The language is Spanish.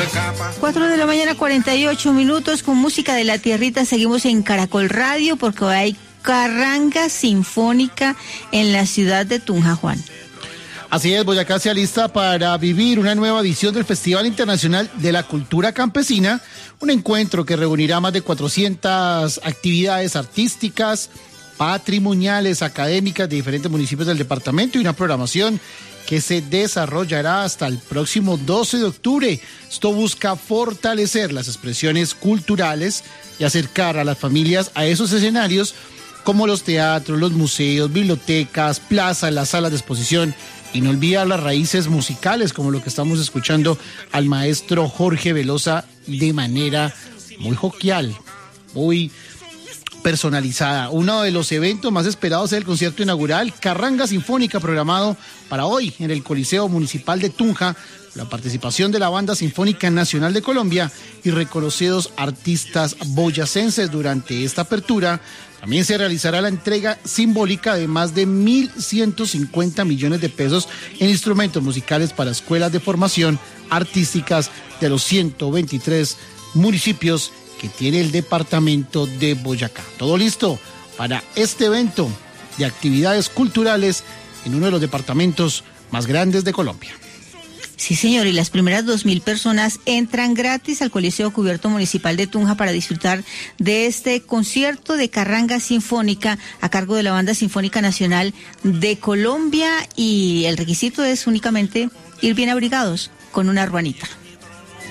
4 de la mañana, 48 minutos, con música de la tierrita. Seguimos en Caracol Radio porque hoy hay carranga sinfónica en la ciudad de Tunja, Juan. Así es, Boyacá se alista para vivir una nueva edición del Festival Internacional de la Cultura Campesina, un encuentro que reunirá más de 400 actividades artísticas, patrimoniales, académicas de diferentes municipios del departamento y una programación que se desarrollará hasta el próximo 12 de octubre. Esto busca fortalecer las expresiones culturales y acercar a las familias a esos escenarios como los teatros, los museos, bibliotecas, plazas, las salas de exposición, y no olvidar las raíces musicales, como lo que estamos escuchando al maestro Jorge Velosa de manera muy jovial, muy personalizada. Uno de los eventos más esperados es el concierto inaugural Carranga Sinfónica, programado para hoy en el Coliseo Municipal de Tunja, la participación de la Banda Sinfónica Nacional de Colombia y reconocidos artistas boyacenses. Durante esta apertura también se realizará la entrega simbólica de más de 1.150 millones de pesos en instrumentos musicales para escuelas de formación artísticas de los 123 municipios que tiene el departamento de Boyacá. Todo listo para este evento de actividades culturales en uno de los departamentos más grandes de Colombia. Sí, señor, y las primeras 2.000 personas entran gratis al Coliseo Cubierto Municipal de Tunja para disfrutar de este concierto de carranga sinfónica a cargo de la Banda Sinfónica Nacional de Colombia, y el requisito es únicamente ir bien abrigados con una ruanita.